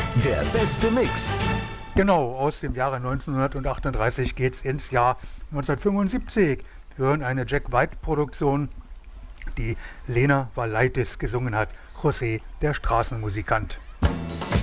Der beste Mix. Genau, aus dem Jahre 1938 geht's ins Jahr 1975. Wir hören eine Jack White-Produktion, die Lena Valaitis gesungen hat, José, der Straßenmusikant.